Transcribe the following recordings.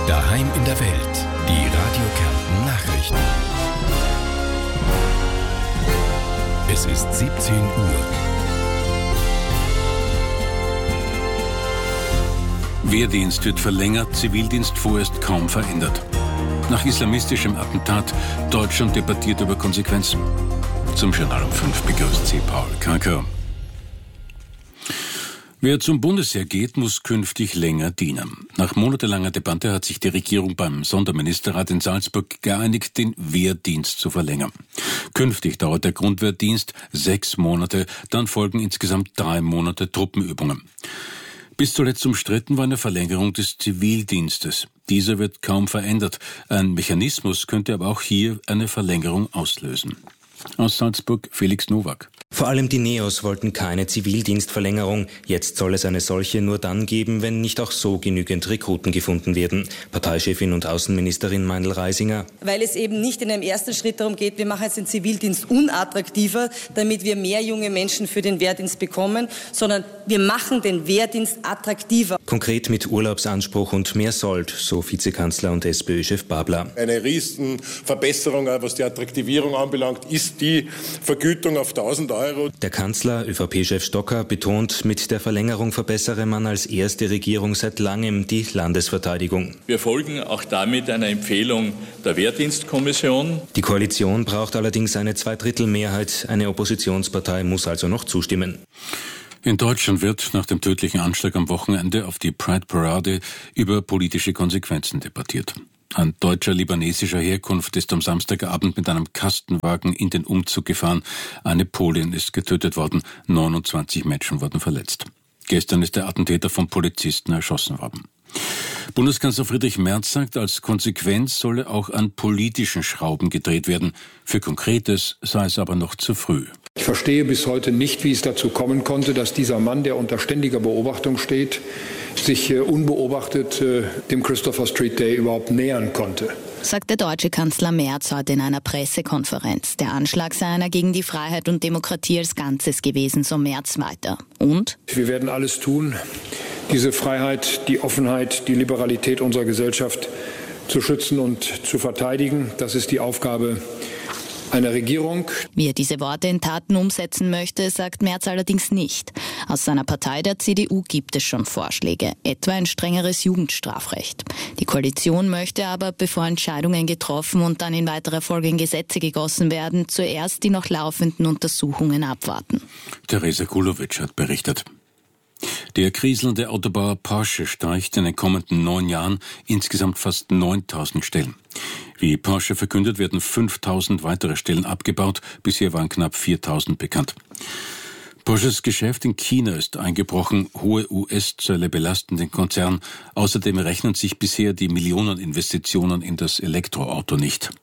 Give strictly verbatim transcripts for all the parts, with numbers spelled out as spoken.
Daheim in der Welt. Die Radio Kärnten Nachrichten. Es ist siebzehn Uhr. Wehrdienst wird verlängert, Zivildienst vorerst kaum verändert. Nach islamistischem Attentat, Deutschland debattiert über Konsequenzen. Zum Journal um fünf begrüßt Sie Paul Kanker. Wer zum Bundesheer geht, muss künftig länger dienen. Nach monatelanger Debatte hat sich die Regierung beim Sonderministerrat in Salzburg geeinigt, den Wehrdienst zu verlängern. Künftig dauert der Grundwehrdienst sechs Monate, dann folgen insgesamt drei Monate Truppenübungen. Bis zuletzt umstritten war eine Verlängerung des Zivildienstes. Dieser wird kaum verändert. Ein Mechanismus könnte aber auch hier eine Verlängerung auslösen. Aus Salzburg Felix Nowak. Vor allem die Neos wollten keine Zivildienstverlängerung. Jetzt soll es eine solche nur dann geben, wenn nicht auch so genügend Rekruten gefunden werden. Parteichefin und Außenministerin Meindl-Reisinger. Weil es eben nicht in einem ersten Schritt darum geht, wir machen jetzt den Zivildienst unattraktiver, damit wir mehr junge Menschen für den Wehrdienst bekommen, sondern wir machen den Wehrdienst attraktiver. Konkret mit Urlaubsanspruch und mehr Sold, so Vizekanzler und SPÖ-Chef Babler. Eine Riesenverbesserung, was die Attraktivierung anbelangt, ist die Vergütung auf tausend Euro. Der Kanzler, ÖVP-Chef Stocker, betont, mit der Verlängerung verbessere man als erste Regierung seit langem die Landesverteidigung. Wir folgen auch damit einer Empfehlung der Wehrdienstkommission. Die Koalition braucht allerdings eine Zweidrittelmehrheit. Eine Oppositionspartei muss also noch zustimmen. In Deutschland wird nach dem tödlichen Anschlag am Wochenende auf die Pride Parade über politische Konsequenzen debattiert. Ein Deutscher libanesischer Herkunft ist am Samstagabend mit einem Kastenwagen in den Umzug gefahren. Eine Polin ist getötet worden, neunundzwanzig Menschen wurden verletzt. Gestern ist der Attentäter von Polizisten erschossen worden. Bundeskanzler Friedrich Merz sagt, als Konsequenz solle auch an politischen Schrauben gedreht werden. Für Konkretes sei es aber noch zu früh. Ich verstehe bis heute nicht, wie es dazu kommen konnte, dass dieser Mann, der unter ständiger Beobachtung steht, sich äh, unbeobachtet äh, dem Christopher Street Day überhaupt nähern konnte. Sagt der deutsche Kanzler Merz heute in einer Pressekonferenz. Der Anschlag sei einer gegen die Freiheit und Demokratie als Ganzes gewesen, so Merz weiter. Und? Wir werden alles tun, diese Freiheit, die Offenheit, die Liberalität unserer Gesellschaft zu schützen und zu verteidigen. Das ist die Aufgabe einer Regierung. Wie er diese Worte in Taten umsetzen möchte, sagt Merz allerdings nicht. Aus seiner Partei, der C D U, gibt es schon Vorschläge, etwa ein strengeres Jugendstrafrecht. Die Koalition möchte aber, bevor Entscheidungen getroffen und dann in weiterer Folge in Gesetze gegossen werden, zuerst die noch laufenden Untersuchungen abwarten. Theresa Kulowitsch hat berichtet. Der kriselnde Autobauer Porsche streicht in den kommenden neun Jahren insgesamt fast neuntausend Stellen. Wie Porsche verkündet, werden fünftausend weitere Stellen abgebaut. Bisher waren knapp viertausend bekannt. Porsches Geschäft in China ist eingebrochen. Hohe U S-Zölle belasten den Konzern. Außerdem rechnen sich bisher die Millioneninvestitionen in das Elektroauto nicht.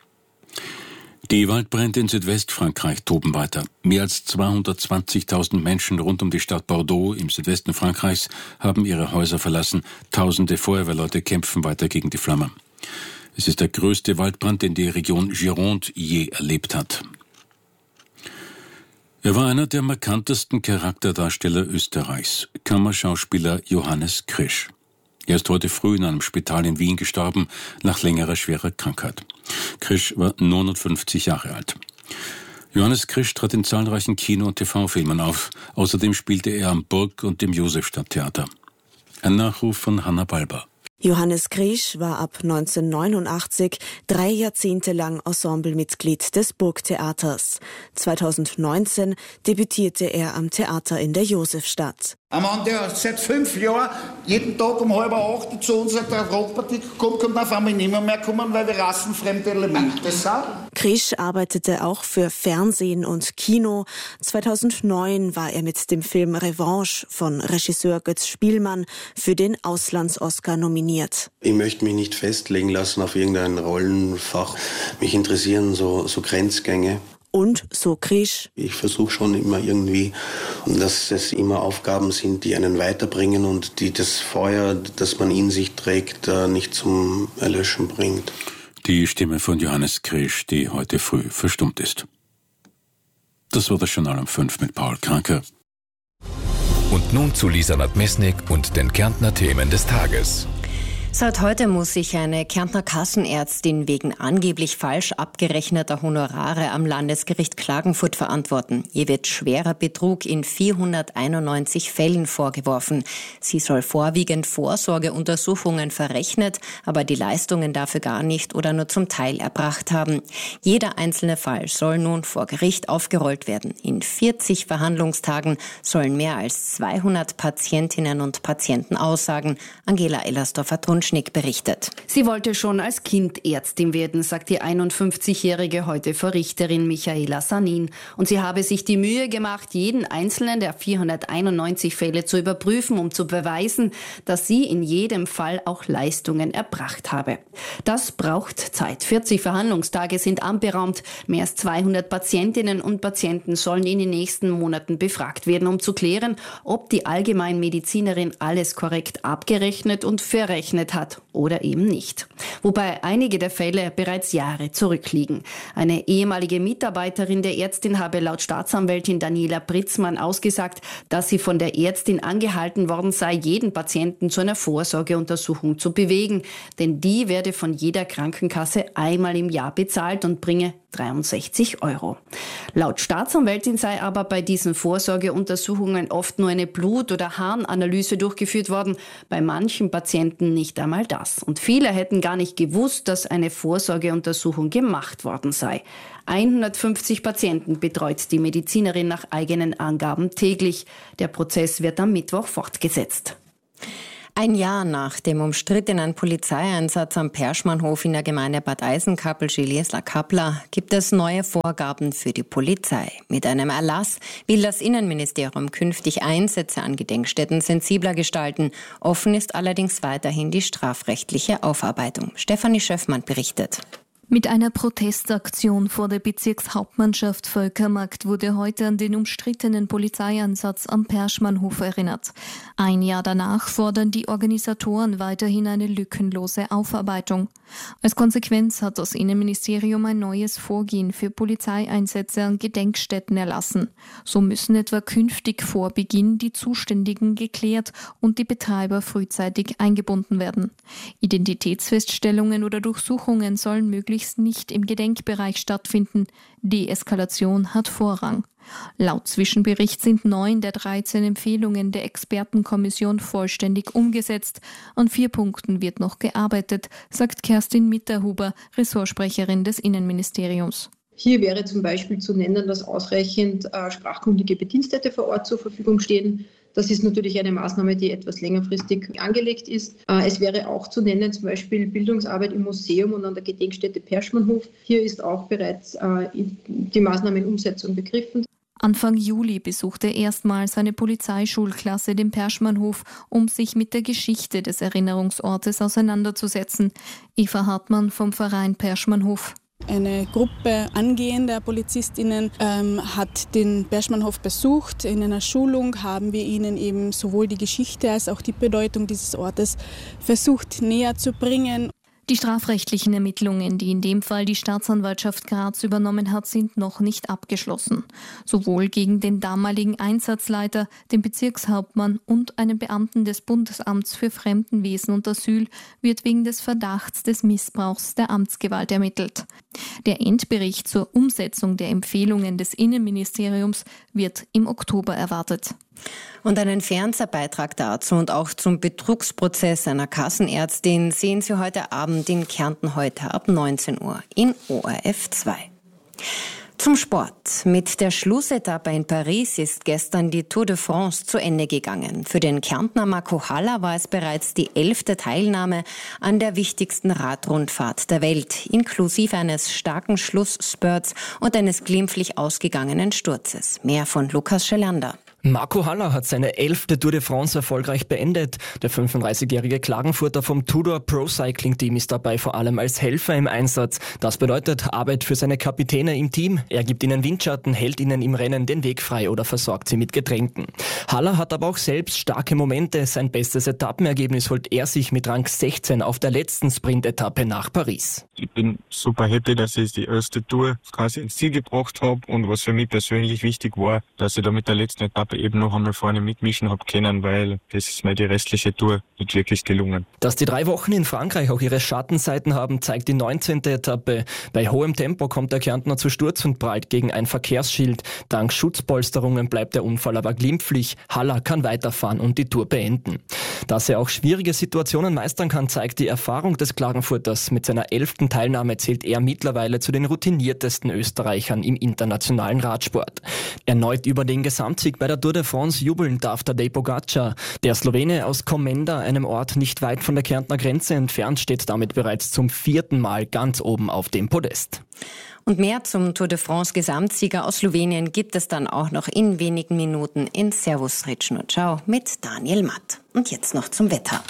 Die Waldbrände in Südwestfrankreich toben weiter. Mehr als zweihundertzwanzigtausend Menschen rund um die Stadt Bordeaux im Südwesten Frankreichs haben ihre Häuser verlassen. Tausende Feuerwehrleute kämpfen weiter gegen die Flammen. Es ist der größte Waldbrand, den die Region Gironde je erlebt hat. Er war einer der markantesten Charakterdarsteller Österreichs, Kammerschauspieler Johannes Krisch. Er ist heute früh in einem Spital in Wien gestorben, nach längerer schwerer Krankheit. Krisch war neunundfünfzig Jahre alt. Johannes Krisch trat in zahlreichen Kino- und T V-Filmen auf. Außerdem spielte er am Burg- und dem Josefstadttheater. Ein Nachruf von Hanna Balber. Johannes Krisch war ab neunzehnhundertneunundachtzig drei Jahrzehnte lang Ensemblemitglied des Burgtheaters. zweitausendneunzehn debütierte er am Theater in der Josefstadt. Ein Mann, der seit fünf Jahren jeden Tag um halb acht zu uns der Rockpartie kommt, kommt auf einmal nicht mehr kommen, weil wir rassenfremde Elemente sind. Krisch arbeitete auch für Fernsehen und Kino. zweitausendneun war er mit dem Film Revanche von Regisseur Götz Spielmann für den Auslands-Oscar nominiert. Ich möchte mich nicht festlegen lassen auf irgendein Rollenfach. Mich interessieren so, so Grenzgänge. Und so Krisch. Ich versuche schon immer irgendwie, dass es immer Aufgaben sind, die einen weiterbringen und die das Feuer, das man in sich trägt, nicht zum Erlöschen bringt. Die Stimme von Johannes Krisch, die heute früh verstummt ist. Das war das Journal um fünf mit Paul Kanker. Und nun zu Lisa Nadmesnik und den Kärntner Themen des Tages. Seit heute muss sich eine Kärntner Kassenärztin wegen angeblich falsch abgerechneter Honorare am Landesgericht Klagenfurt verantworten. Ihr wird schwerer Betrug in vierhunderteinundneunzig Fällen vorgeworfen. Sie soll vorwiegend Vorsorgeuntersuchungen verrechnet, aber die Leistungen dafür gar nicht oder nur zum Teil erbracht haben. Jeder einzelne Fall soll nun vor Gericht aufgerollt werden. In vierzig Verhandlungstagen sollen mehr als zweihundert Patientinnen und Patienten aussagen. Angela Ellersdorfer-Trunschnick berichtet. Sie wollte schon als Kind Ärztin werden, sagt die einundfünfzigjährige heute vor Richterin Michaela Sanin. Und sie habe sich die Mühe gemacht, jeden einzelnen der vierhunderteinundneunzig Fälle zu überprüfen, um zu beweisen, dass sie in jedem Fall auch Leistungen erbracht habe. Das braucht Zeit. vierzig Verhandlungstage sind anberaumt. Mehr als zweihundert Patientinnen und Patienten sollen in den nächsten Monaten befragt werden, um zu klären, ob die Allgemeinmedizinerin alles korrekt abgerechnet und verrechnet hat oder eben nicht. Wobei einige der Fälle bereits Jahre zurückliegen. Eine ehemalige Mitarbeiterin der Ärztin habe laut Staatsanwältin Daniela Britzmann ausgesagt, dass sie von der Ärztin angehalten worden sei, jeden Patienten zu einer Vorsorgeuntersuchung zu bewegen. Denn die werde von jeder Krankenkasse einmal im Jahr bezahlt und bringe dreiundsechzig Euro. Laut Staatsanwältin sei aber bei diesen Vorsorgeuntersuchungen oft nur eine Blut- oder Harnanalyse durchgeführt worden, bei manchen Patienten nicht einmal das. Und viele hätten gar nicht gewusst, dass eine Vorsorgeuntersuchung gemacht worden sei. hundertfünfzig Patienten betreut die Medizinerin nach eigenen Angaben täglich. Der Prozess wird am Mittwoch fortgesetzt. Ein Jahr nach dem umstrittenen Polizeieinsatz am Perschmannhof in der Gemeinde Bad Eisenkappel-Schiliesla-Kappler gibt es neue Vorgaben für die Polizei. Mit einem Erlass will das Innenministerium künftig Einsätze an Gedenkstätten sensibler gestalten. Offen ist allerdings weiterhin die strafrechtliche Aufarbeitung. Stefanie Schöffmann berichtet. Mit einer Protestaktion vor der Bezirkshauptmannschaft Völkermarkt wurde heute an den umstrittenen Polizeieinsatz am Perschmannhof erinnert. Ein Jahr danach fordern die Organisatoren weiterhin eine lückenlose Aufarbeitung. Als Konsequenz hat das Innenministerium ein neues Vorgehen für Polizeieinsätze an Gedenkstätten erlassen. So müssen etwa künftig vor Beginn die Zuständigen geklärt und die Betreiber frühzeitig eingebunden werden. Identitätsfeststellungen oder Durchsuchungen sollen möglichst nicht im Gedenkbereich stattfinden. Deeskalation hat Vorrang. Laut Zwischenbericht sind neun der dreizehn Empfehlungen der Expertenkommission vollständig umgesetzt. An vier Punkten wird noch gearbeitet, sagt Kerstin Mitterhuber, Ressortsprecherin des Innenministeriums. Hier wäre zum Beispiel zu nennen, dass ausreichend äh, sprachkundige Bedienstete vor Ort zur Verfügung stehen. Das ist natürlich eine Maßnahme, die etwas längerfristig angelegt ist. Äh, es wäre auch zu nennen, zum Beispiel Bildungsarbeit im Museum und an der Gedenkstätte Perschmannhof. Hier ist auch bereits äh, die Maßnahme in Umsetzung begriffen. Anfang Juli besuchte erstmals eine Polizeischulklasse den Perschmannhof, um sich mit der Geschichte des Erinnerungsortes auseinanderzusetzen. Eva Hartmann vom Verein Perschmannhof. Eine Gruppe angehender PolizistInnen ähm, hat den Perschmannhof besucht. In einer Schulung haben wir ihnen eben sowohl die Geschichte als auch die Bedeutung dieses Ortes versucht näher zu bringen. Die strafrechtlichen Ermittlungen, die in dem Fall die Staatsanwaltschaft Graz übernommen hat, sind noch nicht abgeschlossen. Sowohl gegen den damaligen Einsatzleiter, den Bezirkshauptmann und einen Beamten des Bundesamts für Fremdenwesen und Asyl wird wegen des Verdachts des Missbrauchs der Amtsgewalt ermittelt. Der Endbericht zur Umsetzung der Empfehlungen des Innenministeriums wird im Oktober erwartet. Und einen Fernsehbeitrag dazu und auch zum Betrugsprozess einer Kassenärztin sehen Sie heute Abend in Kärnten heute ab neunzehn Uhr in O R F zwei. Zum Sport. Mit der Schlussetappe in Paris ist gestern die Tour de France zu Ende gegangen. Für den Kärntner Marco Haller war es bereits die elfte Teilnahme an der wichtigsten Radrundfahrt der Welt, inklusive eines starken Schlussspurts und eines glimpflich ausgegangenen Sturzes. Mehr von Lukas Schelander. Marco Haller hat seine elfte Tour de France erfolgreich beendet. Der fünfunddreißigjährige Klagenfurter vom Tudor Pro Cycling Team ist dabei vor allem als Helfer im Einsatz. Das bedeutet Arbeit für seine Kapitäne im Team. Er gibt ihnen Windschatten, hält ihnen im Rennen den Weg frei oder versorgt sie mit Getränken. Haller hat aber auch selbst starke Momente. Sein bestes Etappenergebnis holt er sich mit Rang sechzehn auf der letzten Sprint-Etappe nach Paris. Ich bin super happy, dass ich die erste Tour quasi ins Ziel gebracht habe und was für mich persönlich wichtig war, dass ich da mit der letzten Etappe habe eben noch einmal vorne mitmischen hab können, weil das ist mir die restliche Tour nicht wirklich gelungen. Dass die drei Wochen in Frankreich auch ihre Schattenseiten haben, zeigt die neunzehnte Etappe. Bei hohem Tempo kommt der Kärntner zu Sturz und prallt gegen ein Verkehrsschild. Dank Schutzpolsterungen bleibt der Unfall aber glimpflich. Haller kann weiterfahren und die Tour beenden. Dass er auch schwierige Situationen meistern kann, zeigt die Erfahrung des Klagenfurters. Mit seiner elften Teilnahme zählt er mittlerweile zu den routiniertesten Österreichern im internationalen Radsport. Erneut über den Gesamtsieg bei der Tour de France jubeln darf Tadej Pogačar. Der Slowene aus Komenda, einem Ort nicht weit von der Kärntner Grenze entfernt, steht damit bereits zum vierten Mal ganz oben auf dem Podest. Und mehr zum Tour de France Gesamtsieger aus Slowenien gibt es dann auch noch in wenigen Minuten in Servus Rečeno Ciao mit Daniel Matt. Und jetzt noch zum Wetter.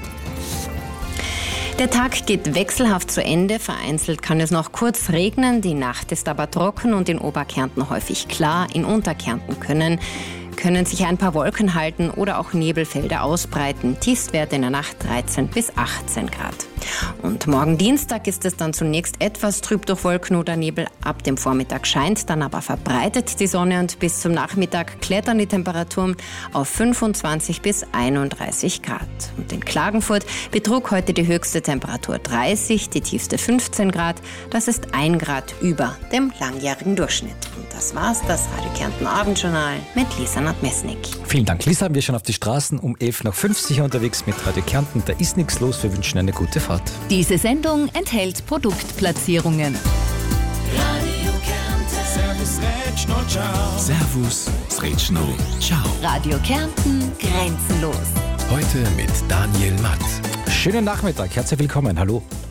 Der Tag geht wechselhaft zu Ende. Vereinzelt kann es noch kurz regnen. Die Nacht ist aber trocken und in Oberkärnten häufig klar. In Unterkärnten können können sich ein paar Wolken halten oder auch Nebelfelder ausbreiten. Tiefstwerte in der Nacht dreizehn bis achtzehn Grad. Und morgen Dienstag ist es dann zunächst etwas trüb durch Wolken oder Nebel. Ab dem Vormittag scheint dann aber verbreitet die Sonne und bis zum Nachmittag klettern die Temperaturen auf fünfundzwanzig bis einunddreißig Grad. Und in Klagenfurt betrug heute die höchste Temperatur dreißig, die tiefste fünfzehn Grad. Das ist ein Grad über dem langjährigen Durchschnitt. Und das war's, das Radio Kärnten Abendjournal mit Lisa Nadmesnik. Vielen Dank, Lisa. Wir schon auf die Straßen um elf nach fünf sicher unterwegs mit Radio Kärnten. Da ist nichts los. Wir wünschen eine gute Fahrt. Diese Sendung enthält Produktplatzierungen. Radio Kärnten. Servus Rečeno Ciao. Servus Rečeno Ciao. Radio Kärnten grenzenlos. Heute mit Daniel Matt. Schönen Nachmittag. Herzlich willkommen. Hallo.